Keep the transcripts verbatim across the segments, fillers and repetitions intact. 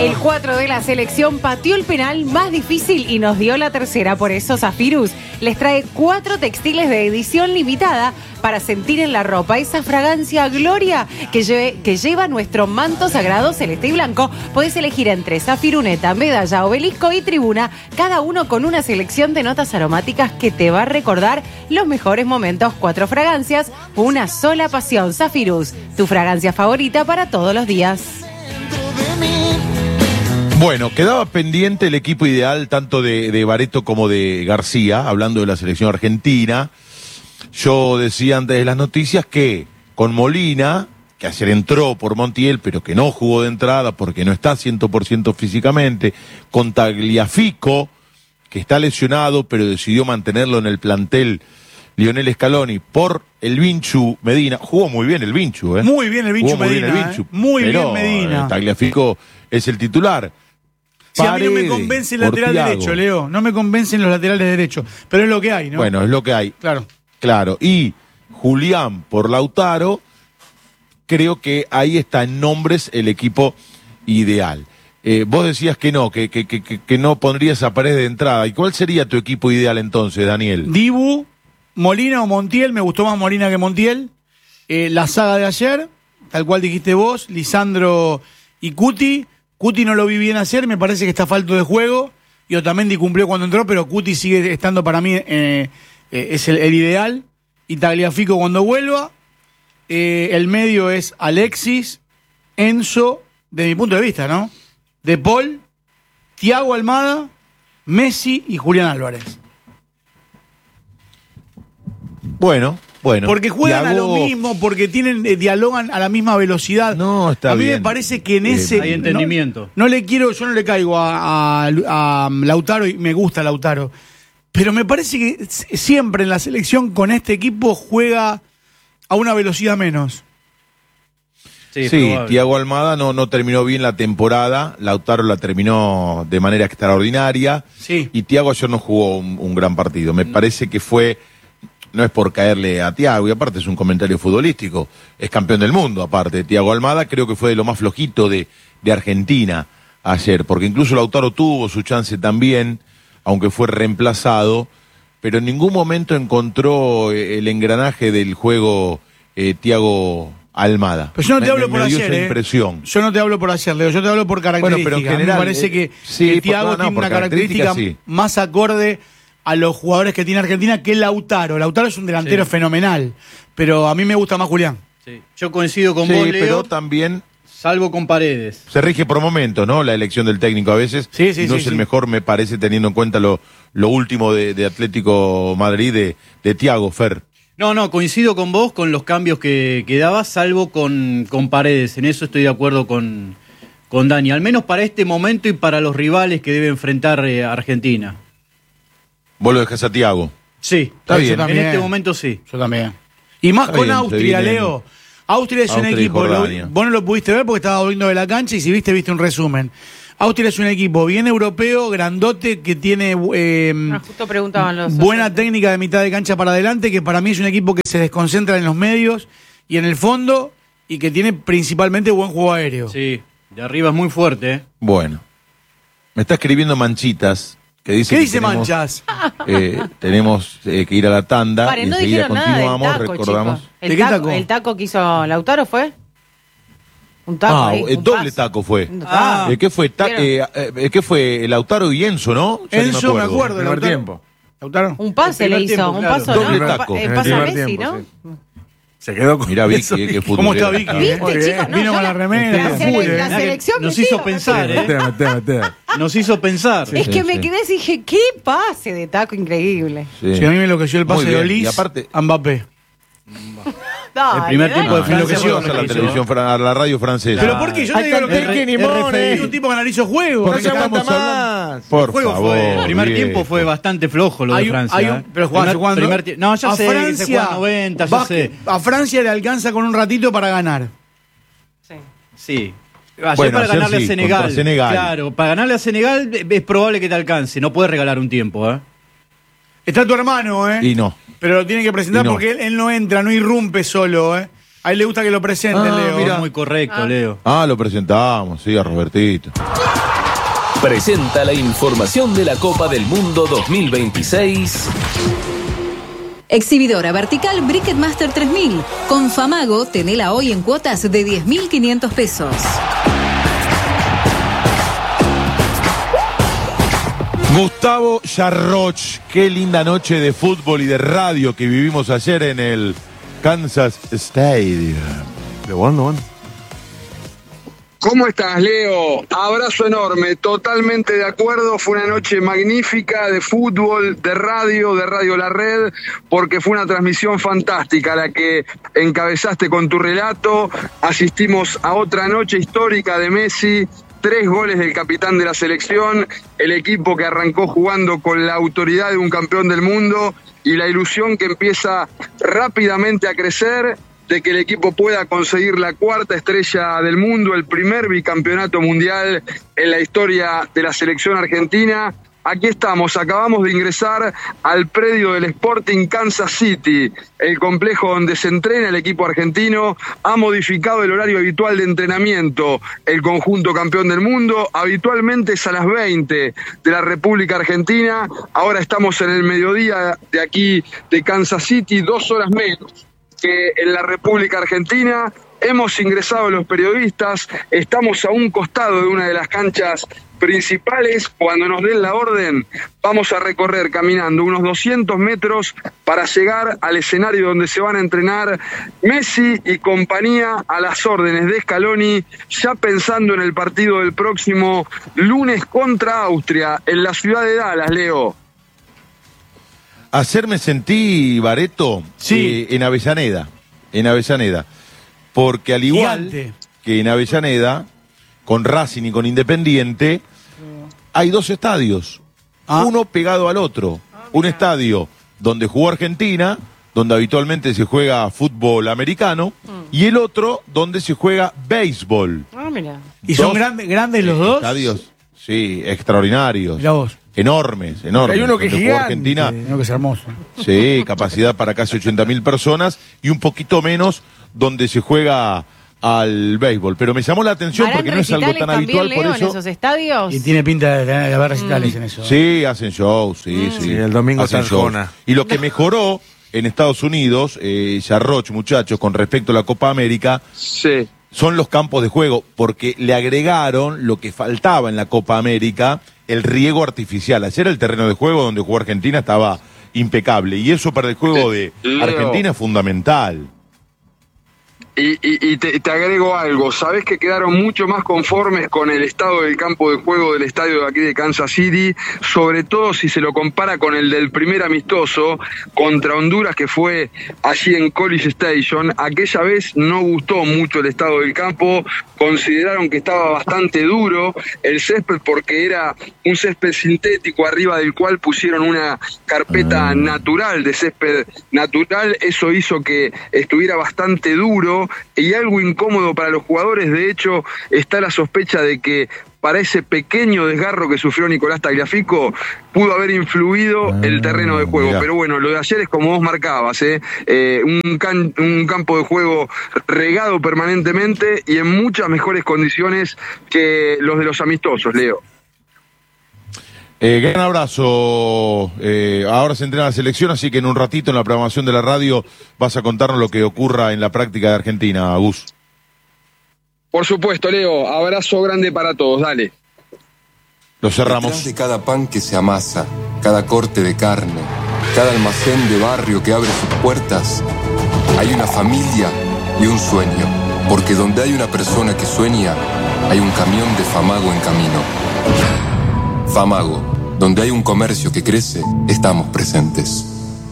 El cuatro de la selección pateó el penal más difícil y nos dio la tercera. Por eso Zafirus les trae cuatro textiles de edición limitada para sentir en la ropa esa fragancia Gloria que, lleve, que lleva nuestro manto sagrado celeste y blanco. Podés elegir entre Zafiruneta, Medalla, Obelisco y Tribuna, cada uno con una selección de notas aromáticas que te va a recordar los mejores momentos. Cuatro fragancias, una sola pasión. Zafirus, tu fragancia favorita para todos los días. Bueno, quedaba pendiente el equipo ideal tanto de, de Barreto como de García, hablando de la selección argentina. Yo decía antes de las noticias que con Molina, que ayer entró por Montiel, pero que no jugó de entrada porque no está cien por ciento físicamente, con Tagliafico, que está lesionado, pero decidió mantenerlo en el plantel Lionel Scaloni por el Vinchu Medina. Jugó muy bien el Vinchu, ¿eh? Muy bien el Vinchu Jugó Medina, muy bien el Vinchu, ¿eh? Muy pero, bien Medina. Eh, Tagliafico es el titular. Sí, a mí no me convence el lateral derecho, Leo. No me convencen los laterales derechos. Pero es lo que hay, ¿no? Bueno, es lo que hay. Claro. Claro. Y Julián por Lautaro, creo que ahí está en nombres el equipo ideal. Eh, vos decías que no, que, que, que, que no pondrías a Paredes de entrada. ¿Y cuál sería tu equipo ideal entonces, Daniel? Dibu, Molina o Montiel. Me gustó más Molina que Montiel. Eh, la saga de ayer, tal cual dijiste vos, Lisandro y Cuti. Cuti no lo vi bien ayer, me parece que está falto de juego. Y Otamendi cumplió cuando entró, pero Cuti sigue estando para mí, eh, eh, es el, el ideal. Y Tagliafico cuando vuelva. Eh, el medio es Alexis, Enzo, de mi punto de vista, ¿no? De Paul, Thiago Almada, Messi y Julián Álvarez. Bueno, bueno. Porque juegan Thiago... a lo mismo, porque tienen eh, dialogan a la misma velocidad. No, está a mí bien. me parece que en ese... Hay entendimiento. No, no le quiero, yo no le caigo a, a, a Lautaro y me gusta Lautaro. Pero me parece que siempre en la selección con este equipo juega a una velocidad menos. Sí, sí, Thiago Almada no, no terminó bien la temporada, Lautaro la terminó de manera extraordinaria. Sí. Y Thiago ayer no jugó un, un gran partido. Me parece que fue... No es por caerle a Thiago, y aparte es un comentario futbolístico, es campeón del mundo aparte. Thiago Almada creo que fue de lo más flojito de, de Argentina ayer, porque incluso Lautaro tuvo su chance también, aunque fue reemplazado, pero en ningún momento encontró el engranaje del juego eh, Thiago Almada. Pero yo no te me, hablo me, por me dio ayer, esa eh. impresión. Yo no te hablo por ayer, Leo, yo te hablo por características. Bueno, pero en general, me parece que, eh, sí, que Thiago por, no, tiene por una característica, característica sí. más acorde a los jugadores que tiene Argentina que Lautaro. Lautaro es un delantero Sí. fenomenal, pero a mí me gusta más Julián. Sí. Yo coincido con Sí, vos, Leo, pero también salvo con Paredes. se rige por momentos, ¿no? La elección del técnico a veces. Sí, sí, no sí, es el sí. mejor, me parece, teniendo en cuenta lo, lo último de, de Atlético Madrid, de, de Thiago, Fer. No, no, coincido con vos con los cambios que, que daba, salvo con, con Paredes. En eso estoy de acuerdo con, con Dani. Al menos para este momento y para los rivales que debe enfrentar eh, Argentina. Vos lo dejás a Thiago. Sí, Está Yo bien. también. en este momento sí. Yo también. Y más Está con bien, se Austria, viene- Leo. Austria es un Austria y equipo, lo- Jordania. vos no lo pudiste ver porque estaba volviendo de la cancha y si viste, viste un resumen. Austria es un equipo bien europeo, grandote, que tiene eh, Ah, justo preguntaban los buena oyentes. técnica de mitad de cancha para adelante, que para mí es un equipo que se desconcentra en los medios y en el fondo y que tiene principalmente buen juego aéreo. Sí, de arriba es muy fuerte, ¿eh? Bueno. Me está escribiendo Manchitas, que dice ¿Qué que dice tenemos, Manchas? eh, tenemos eh, que ir a la tanda. Paren, y no enseguida dijeron nada del continuamos, taco, recordamos. chicos. ¿De ¿El qué taco, taco? ¿El taco que hizo Lautaro fue? Un taco Ah, ahí, el un doble pase. taco fue. Un taco. Ah. Eh, ¿Qué fue? Ta- ¿Vieron? eh, eh, ¿Qué fue? Lautaro y Enzo, ¿no? Ya ni Enzo, me acuerdo. Primer Lautaro. tiempo. ¿Lautaro? Un pase El le primer hizo, tiempo, un claro. paso, Doble ¿no? taco. El En el pase a primer Messi, tiempo, ¿no? sí. Se quedó con Mirá, eso. Vicky, que ¿Cómo está futbolera. Vicky? ¿Viste, eh? Muy bien. chicos? No, Vino yo con la la- remera. la full, sele- eh. la selección Nos me hizo lleva. pensar, ¿eh? Meté, meté, meté. Nos hizo pensar. Es Sí, que me sí. quedé y dije, qué pase de taco increíble. Sí. Sí, a mí me enloqueció el Muy pase de bien. Olís Y aparte- a Mbappé. Dale, El primer dale. tiempo de Ah, Francia enloqueció fue a la lo que hizo. televisión, fra- a la radio francesa. ¿Pero por qué? Yo te digo lo que Hay que ni el mones. referee. es un tipo que analiza juego. No Porque se aguanta estamos hablando- más. Por El juego favor. fue, el primer viejo. tiempo fue bastante flojo lo Hay de un- Francia. hay un- ¿eh? pero Juan, Primer- ¿cuándo? primer tie- No, ya a sé que se Francia, juega noventa, ya va- sé. A Francia le alcanza con un ratito para ganar. Sí. Sí. Ayer Bueno, para ayer ganarle sí, a Senegal. contra Senegal. Claro, para ganarle a Senegal es probable que te alcance. No puedes regalar un tiempo, ¿eh? Está tu hermano, ¿eh? Y no. Pero lo tiene que presentar Y no. porque él, él no entra, no irrumpe solo, ¿eh? A él le gusta que lo presenten, Ah, Leo. mira. Muy correcto, Leo. Ah, lo presentamos, sí, a Robertito. Presenta la información de la Copa del Mundo dos mil veintiséis. Exhibidora vertical Briquet Master tres mil. Con Famago, tenela hoy en cuotas de diez mil quinientos pesos. Gustavo Yarroch, qué linda noche de fútbol y de radio que vivimos ayer en el Kansas Stadium. De bueno, bueno. ¿Cómo estás, Leo? Abrazo enorme, totalmente de acuerdo. Fue una noche magnífica de fútbol, de radio, de Radio La Red, porque fue una transmisión fantástica la que encabezaste con tu relato. Asistimos a otra noche histórica de Messi, tres goles del capitán de la selección, el equipo que arrancó jugando con la autoridad de un campeón del mundo y la ilusión que empieza rápidamente a crecer de que el equipo pueda conseguir la cuarta estrella del mundo, el primer bicampeonato mundial en la historia de la selección argentina. Aquí estamos, acabamos de ingresar al predio del Sporting Kansas City, el complejo donde se entrena el equipo argentino. Ha modificado el horario habitual de entrenamiento el conjunto campeón del mundo. Habitualmente es a las veinte de la República Argentina. Ahora estamos en el mediodía de aquí de Kansas City, dos horas menos que en la República Argentina. Hemos ingresado los periodistas, estamos a un costado de una de las canchas principales. Cuando nos den la orden, vamos a recorrer caminando unos doscientos metros para llegar al escenario donde se van a entrenar Messi y compañía, a las órdenes de Scaloni, ya pensando en el partido del próximo lunes contra Austria, en la ciudad de Dallas, Leo. Ayer me sentí, Bareto, Sí. eh, en Avellaneda, en Avellaneda, porque al igual Gigante. que en Avellaneda, con Racing y con Independiente, hay dos estadios, Ah. uno pegado al otro. Un estadio donde jugó Argentina, donde habitualmente se juega fútbol americano, y el otro donde se juega béisbol. Ah, mira. ¿Y son Dos, grandes, grandes los eh, dos? Estadios, sí, extraordinarios. Mirá vos. Enormes, enormes. Hay uno que es donde jugó gigante. Argentina. Uno que es hermoso. Sí, capacidad para casi ochenta mil personas y un poquito menos donde se juega al béisbol. Pero me llamó la atención ¿Harán porque no es algo recitales tan también, habitual, por Leo, en eso. esos estadios? Y tiene pinta de, de haber recitales en eso. Sí, hacen shows, sí, sí. Sí, el domingo hacen está Arjona. Y lo que mejoró en Estados Unidos, eh, Yarroch, muchachos, con respecto a la Copa América, Sí. son los campos de juego, porque le agregaron lo que faltaba en la Copa América, el riego artificial. Ayer el terreno de juego donde jugó Argentina estaba impecable, y eso para el juego de Leo. Argentina es fundamental. Y, y, y te, te agrego algo, sabés que quedaron mucho más conformes con el estado del campo de juego del estadio de aquí de Kansas City, sobre todo si se lo compara con el del primer amistoso contra Honduras, que fue allí en College Station. Aquella vez no gustó mucho el estado del campo, consideraron que estaba bastante duro el césped porque era un césped sintético arriba del cual pusieron una carpeta natural de césped natural. Eso hizo que estuviera bastante duro y algo incómodo para los jugadores. De hecho, está la sospecha de que para ese pequeño desgarro que sufrió Nicolás Tagliafico pudo haber influido el terreno de juego. mirá. Pero bueno, lo de ayer es como vos marcabas, ¿eh? Eh, un, can- un campo de juego regado permanentemente y en muchas mejores condiciones que los de los amistosos, Leo. Eh, gran abrazo. Eh, ahora se entrena la selección, así que en un ratito en la programación de la radio vas a contarnos lo que ocurra en la práctica de Argentina, Gus. Por supuesto, Leo. Abrazo grande para todos. Dale. Lo cerramos. Detrás de cada pan que se amasa, cada corte de carne, cada almacén de barrio que abre sus puertas, hay una familia y un sueño. Porque donde hay una persona que sueña, hay un camión de Famago en camino. Famago, donde hay un comercio que crece, estamos presentes.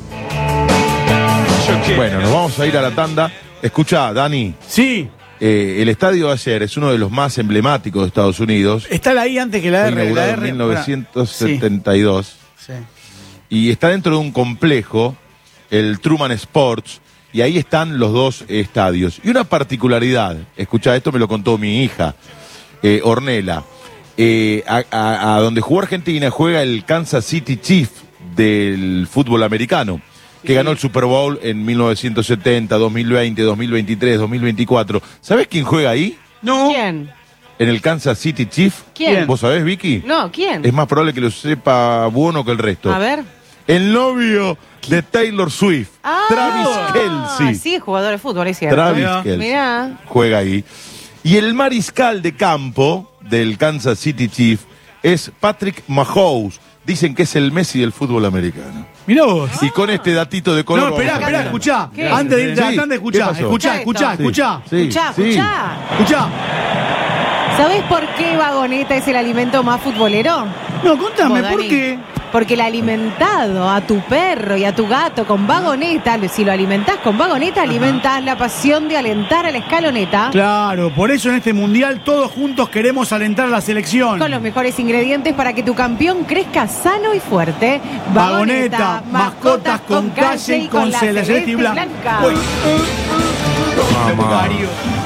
Bueno, nos vamos a ir a la tanda. Escucha, Dani, Sí, eh, el estadio de ayer es uno de los más emblemáticos de Estados Unidos. está ahí antes que la Fue R. inaugurado La en R mil novecientos setenta y dos. Sí. Y está dentro de un complejo, el Truman Sports, y ahí están los dos estadios. Y una particularidad, escucha, esto me lo contó mi hija, eh, Ornella, eh, a, a- a donde jugó Argentina juega el Kansas City Chiefs del fútbol americano. que ganó el Super Bowl en mil novecientos setenta, dos mil veinte, dos mil veintitrés, dos mil veinticuatro. ¿Sabés quién juega ahí? No. ¿Quién? En el Kansas City Chiefs. ¿Quién? ¿Vos sabés, Vicky? No, ¿quién? Es más probable que lo sepa Buono que el resto. A ver. El novio de Taylor Swift, Ah, Travis Kelce. sí, es jugador de fútbol, es cierto. Travis Mirá. Kelce. Mirá. Juega ahí. Y el mariscal de campo del Kansas City Chiefs es Patrick Mahomes. Dicen que es el Messi del fútbol americano. Mirá vos. Y con este datito de color. No, esperá, vamos a esperá, terminar. escuchá. ¿Qué? Antes de irte Sí. a la tanda, ¿Qué escuchá, pasó? escuchá, Escuchá escuchá, esto. escuchá. Sí, Escuchá, sí. escuchá. Escuchá. ¿Sabés por qué vagoneta es el alimento más futbolero? No, contame, Vos, ¿por Dani. qué? Porque el alimentado a tu perro y a tu gato con vagoneta, si lo alimentás con vagoneta, alimentás la pasión de alentar a la escaloneta. Claro, por eso en este mundial todos juntos queremos alentar a la selección. Con los mejores ingredientes para que tu campeón crezca sano y fuerte. Vagoneta, mascotas con calle y con celeste y blanca. Uy. Mamá. Mario.